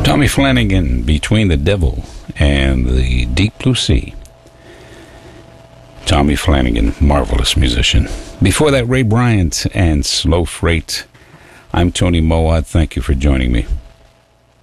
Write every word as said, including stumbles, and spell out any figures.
Tommy Flanagan, Between the Devil and the Deep Blue Sea. Tommy Flanagan, marvelous musician. Before that, Ray Bryant and Slow Freight. I'm Tony Moad. Thank you for joining me.